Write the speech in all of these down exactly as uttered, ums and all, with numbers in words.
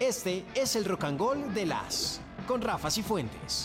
Este es el Rock and Roll de las con Rafa Cifuentes.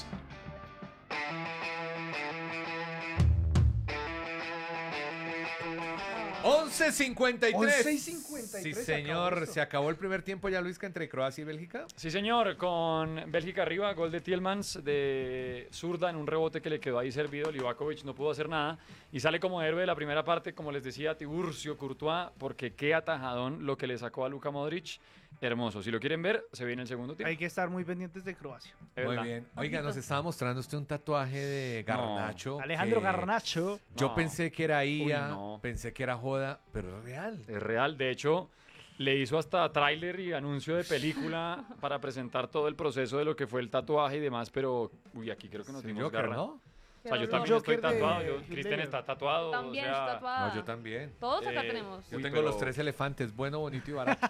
once cincuenta y tres. once y cincuenta y tres. Sí, se acabó señor. esto. Se acabó el primer tiempo ya, Luisca, entre Croacia y Bélgica. Sí, señor, con Bélgica arriba, gol de Tielemans de zurda en un rebote que le quedó ahí servido. Livakovic no pudo hacer nada y sale como héroe de la primera parte, como les decía, Tiburcio Courtois, porque qué atajadón lo que le sacó a Luka Modric. Hermoso. Si lo quieren ver, se viene el segundo tiempo. Hay que estar muy pendientes de Croacia. Es Muy verdad. bien. Oiga, nos estaba mostrando usted un tatuaje de Garnacho. Alejandro que Garnacho. Yo No. pensé que era I A, Uy, no. pensé que era joda, pero es real. Es real. De hecho, le hizo hasta tráiler y anuncio de película para presentar todo el proceso de lo que fue el tatuaje y demás, pero uy, aquí creo que nos Sí, dimos Joker, garra. ¿no? O sea, yo Qué también Joker estoy de tatuado, yo- Heath Cristian Ledger. está tatuado. También o sea, está tatuada. No, yo también. Todos acá Eh, tenemos. Yo Uy, tengo pero- los tres elefantes, bueno, bonito y barato.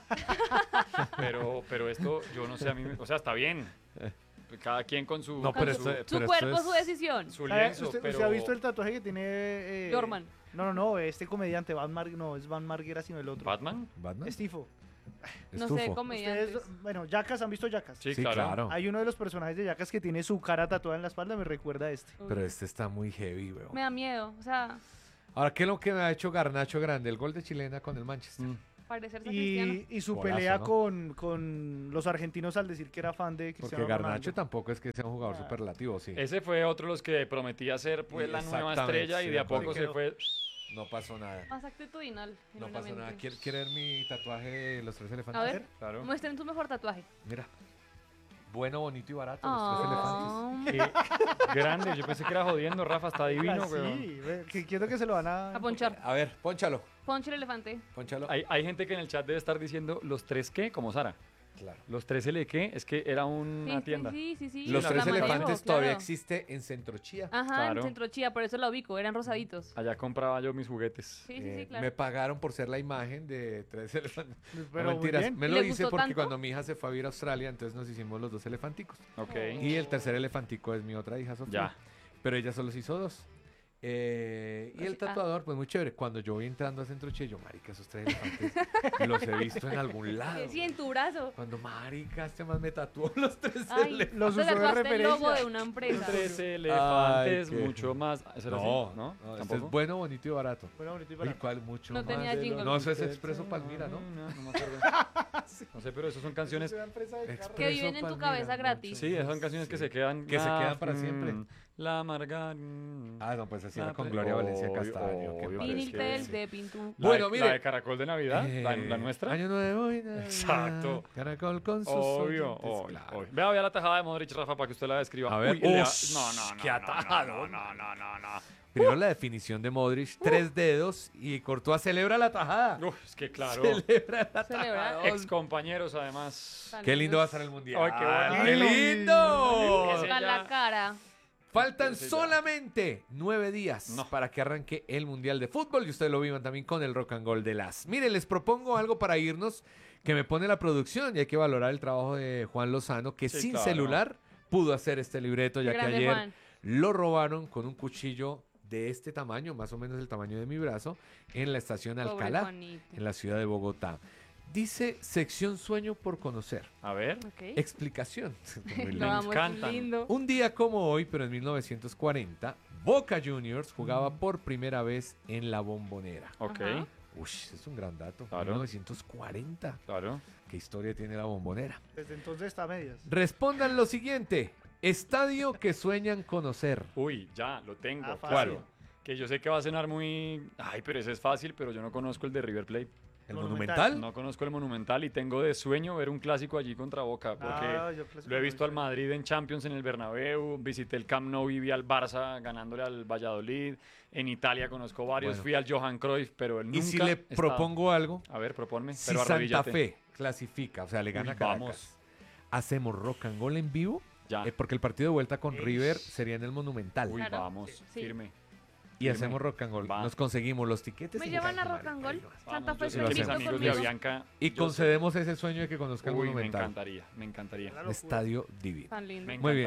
Pero, pero esto, yo no sé, a mí, me- o sea, está bien. Cada quien con su, No, Con pero su, esto- su pero cuerpo, esto su es- decisión. su ¿Sabe? lienzo, ¿Usted, pero... usted ha visto el tatuaje que tiene... Eh, Jorman. No, no, no, este comediante, Van Mar... no, es Van Marguera, sino el otro. ¿Batman? ¿Batman? Estifo. No sé, Estufo. comediantes. Ustedes, bueno, Jackass, ¿han visto Jackass? Sí, Sí, claro. claro. Hay uno de los personajes de Jackass que tiene su cara tatuada en la espalda, me recuerda a este. Uy, Pero este está muy heavy, weón. Me da miedo, o sea, Ahora, ¿qué es lo que me ha hecho Garnacho grande? El gol de chilena con el Manchester. Mm. parecerse a Cristiano. Y, y su Golazo, pelea ¿no? con, con los argentinos al decir que era fan de Porque Cristiano Garnacho Ronaldo. tampoco es que sea un jugador Ah. superlativo, sí. Ese fue otro de los que prometía ser pues, la nueva Exactamente, estrella y sí, de a de acuerdo. poco Sí, se quedó. fue... No pasó nada. Más actitudinal. No pasó nada. genuinamente. ¿Quiere, quiere ver mi tatuaje de los tres elefantes? A ver, Claro. muestren tu mejor tatuaje. Mira. Bueno, bonito y barato, los tres elefantes. Ah, Qué grande, yo pensé que era jodiendo, Rafa, está divino, Ah, weón. sí, ve, que quiero que se lo van a... a ponchar. A ver, pónchalo. Ponche el elefante. Pónchalo. Hay, hay gente que en el chat debe estar diciendo los tres qué, como Sara. Claro. Los tres L qué, es que era una Sí, tienda. sí, sí, sí. Los la tres manejo, elefantes claro. todavía existe en Centro Chía. Ajá, Claro. en Centro Chía, por eso la ubico, eran rosaditos. Allá compraba yo mis juguetes. Sí, sí, Eh, sí, claro. Me pagaron por ser la imagen de tres elefantes. Pero no, muy mentiras. bien. Me ¿Y lo le hice gustó porque tanto? cuando mi hija se fue a vivir a Australia, entonces nos hicimos los dos elefanticos. Ok. Y el tercer elefantico es mi otra hija, Sofía. Ya. Pero ella solo se hizo dos. Eh, y el Así- ah. tatuador, pues muy chévere. Cuando yo voy entrando a Centro Chía, yo, marica, esos tres elefantes los he visto en algún lado. Sí, en tu brazo. Cuando, marica, este más me tatuó los tres Ay, elefantes. Los te usó de tatuaste el referencia. logo de una empresa. Tres elefantes, Ay, qué- mucho más. ¿Eso era No, así? no, ¿No? este ¿Tampoco? es bueno, bonito y barato. Bueno, bonito y ¿Y barato. cuál? Mucho No más. tenía de lo- jingle. No, eso es Expreso Palmira, ¿no? No, no me acuerdo. No sé, pero eso son canciones. Es una empresa de carro. Expreso Que viven en tu Palmira, cabeza mucho gratis. Sí, esas son canciones que Sí. se quedan. Que se la- quedan para mm, siempre. La amarga. mm, Ah, no, pues así era la con pre- Gloria Valencia Obvio, Castaño. qué obvio, padre. Y es que- Niltel sí. de Pintu. La Bueno, de- mire. La de Caracol de Navidad, la, Eh, la nuestra. Año nuevo y Navidad. Exacto. Caracol con sus Obvio, oyentes, obvio, claro. obvio. Vea, vea la tajada de Modric, Rafa, para que usted la describa. A ver. Uy, le da- Ush, no, no, no. qué no, atajado. No, no, no, no, no. Primero la definición de Modric, tres dedos y Courtois celebra la tajada. Uf, es que claro. Celebra la Celebra. tajada. Ex compañeros, además. Tan Qué lindo va a lindos. estar el mundial. Ay, qué bueno. ¡Qué Ay, lindo! Ese Está ya- la cara. Faltan Ese ya. solamente nueve días No. para que arranque el Mundial de Fútbol y ustedes lo vivan también con el Rock and Roll de las. Mire, les propongo algo para irnos que me pone la producción y hay que valorar el trabajo de Juan Lozano que Sí, sin claro. celular pudo hacer este libreto ya Qué que grande, ayer Juan. lo robaron con un cuchillo de este tamaño, más o menos el tamaño de mi brazo, en la estación Pobre Alcalá, Juanito. en la ciudad de Bogotá. Dice sección sueño por conocer. A ver. Ok. Explicación. Muy Lo lento. amo, es encantan. lindo. Un día como hoy, pero en mil novecientos cuarenta, Boca Juniors jugaba por primera vez en la Bombonera. Ok, Ajá. Uy, es un gran dato. Claro. mil novecientos cuarenta. claro. ¿Qué historia tiene la Bombonera? Desde entonces está a medias. Respondan lo siguiente. Estadio que sueñan conocer. Uy, ya, lo tengo. Ah, fácil. ¿Cuál? Que yo sé que va a sonar muy... Ay, pero ese es fácil, pero yo no conozco el de River Plate. ¿El Monumental. Monumental? No conozco el Monumental y tengo de sueño ver un clásico allí contra Boca, porque Ah, yo clásico lo he visto no al Madrid en Champions en el Bernabéu, visité el Camp Nou y vi al Barça ganándole al Valladolid, en Italia conozco varios, Bueno. fui al Johan Cruyff, pero él nunca... Y si le he estado. propongo algo, A ver, proponme, si pero Santa arrodíllate. Fe clasifica, o sea, le gana Uy, a Caracas, vamos. hacemos rock and roll en vivo, Ya. eh, porque el partido de vuelta con Ish. River sería en el Monumental. Uy, Claro. vamos, Sí. firme. y firme. hacemos rock and roll. Va. Nos conseguimos los tiquetes. ¿Me y llevan a marica, Rock and Roll? marica, Santa Vamos, Fe yo sé que mis Felipe amigos de conmigo. Avianca... Y yo concedemos ese sueño de que conozca sé- el Uy, me Monumental. encantaría, me encantaría. La locura. Estadio divino. Tan lindo. Me Muy bien. encantaría.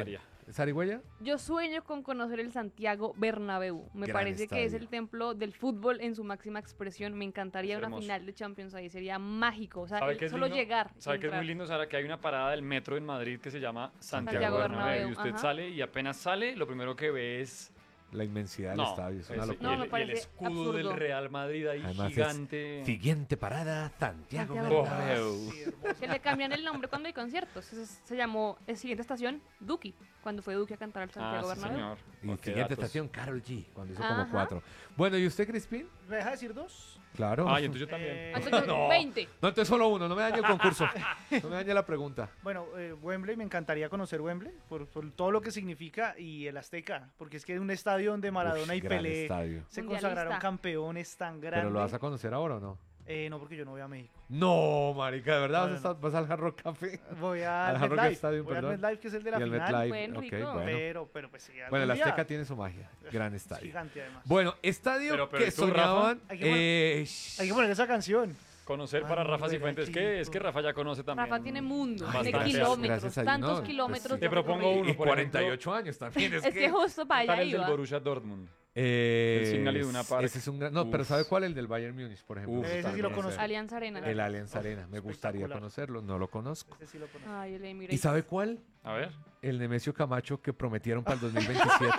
¿Zarigüeya? Yo sueño con conocer el Santiago Bernabéu. Me Gran parece que es estadio. el templo del fútbol en su máxima expresión. Me encantaría Es una hermoso. final de Champions ahí. Sería mágico. O sea, ¿Sabe el- qué es solo lindo? llegar. y ¿Sabe qué es muy entrar. lindo, Sara? Que hay una parada del metro en Madrid que se llama Santiago, Santiago Bernabéu. Bernabéu, Y usted ajá. sale y apenas sale, lo primero que ve es... La inmensidad del No, estadio, es una ese- locura. No, y, me el, y el parece escudo absurdo. del Real Madrid ahí Además es gigante. Siguiente parada, Santiago Santiago Bernabéu. Sí, hermoso. Que le cambian el nombre cuando hay conciertos. Se, se llamó, la siguiente estación, Duki. Cuando fue Duki a cantar al Ah, Santiago sí, Bernabéu. señor. Y Oh, qué siguiente datos. estación, Karol G, cuando hizo como Ajá. cuatro. Bueno, ¿y usted, Crispín? ¿Me deja decir dos? Claro. Ah, y entonces yo también. Eh, Entonces, No. veinte. No, entonces solo uno, no me dañe el concurso. No me dañe la pregunta. Bueno, eh, Wembley, me encantaría conocer Wembley por, por todo lo que significa y el Azteca, porque es que es un estadio donde Maradona Uf, y gran Pelé estadio. se Mundialista. consagraron campeones tan grandes. ¿Pero lo vas a conocer ahora o no? Eh, no, porque yo no voy a México. No, marica, ¿de verdad No, vas, no, a, vas al Hard Rock Café? Voy Al al Hard Rock MetLife, Stadium, voy al perdón. MetLife, que es el de la Y al final. MetLife, Buen ok, rico. bueno. Pero, pero pues sí, Bueno, el algún día. Azteca tiene su magia. Gran Es estadio. gigante además. Bueno, estadio Pero- pero que ¿y tú, Rafa? soñaban... Hay que poner- eh, Hay que poner esa canción. Conocer para Rafa Manuel Cifuentes. Es que, es que Rafa ya conoce también. Rafa tiene mundo, Ay, tiene gracias, kilómetros, gracias a Dios. tantos No, kilómetros. pues sí. de Te propongo recorrido. uno, y por cuarenta y ocho años también. Es, Es que justo para ¿Qué tal allá el del iba. Borussia Dortmund? Eh, El Signal Iduna Park. Ese es un gran... No, pero Uf. ¿sabe cuál? El del Bayern Múnich, por ejemplo. Uf, Ese sí También lo ese. conozco. Alianza Arena. El Allianz Uf, Arena. Me gustaría espectacular. conocerlo, no lo conozco. Ese sí lo conozco. Ay, el ¿Y Emirates. sabe cuál? A ver. El Nemesio Camacho que prometieron para el dos mil veintisiete.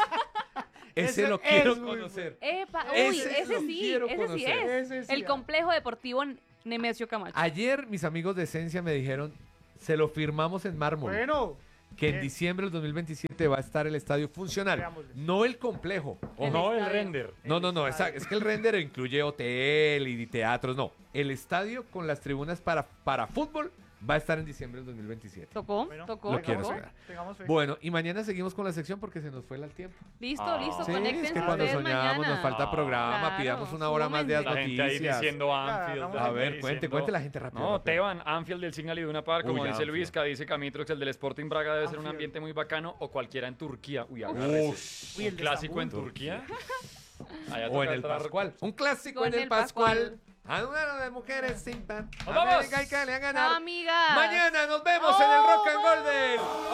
Ese Ese lo es quiero muy conocer. Epa, uy, Ese ese, lo sí, quiero ese sí conocer. es. Ese sí, El ah. complejo deportivo Nemesio Camacho. Ayer mis amigos de Esencia me dijeron, se lo firmamos en mármol, Bueno, que en bien. diciembre del dos mil veintisiete va a estar el estadio funcional, Veámoslo. no el complejo. El Ojo. No, el estadio. render. No, no, no, El esa- estadio. es que el render incluye hotel y teatros, no. El estadio con las tribunas para, para fútbol va a estar en diciembre del dos mil veintisiete. ¿Tocó? Bueno, ¿Tocó? Lo quiero ¿Tocó? saber. tengamos fe. Bueno, y mañana seguimos con la sección porque se nos fue el tiempo. Listo, Ah. listo, Sí, conéctense es que cuando ustedes soñamos mañana. nos falta Ah. programa, Claro, pidamos una hora más de las súmense. La gente ahí noticias. diciendo Anfield. hagamos la A gente ver, cuente, diciendo- cuente la gente rápido. No, rápido. Teban, Anfield del Signal Iduna Park, como Uy, dice Anfield. Luisca, dice Camitrox, el del Sporting Braga debe ser un Anfield. ambiente muy bacano, o cualquiera en Turquía. Uy, agárrese. Uf. Uy, el Un de clásico en Estambul. Turquía. Allá O toca en el entrar- Pascual. Un clásico Con en el el Pascual. Pascual. A una de mujeres sin pan. ¡Nos vamos! América y que le han ganado. Amigas. Mañana nos vemos en el Rock and Oh, Golden.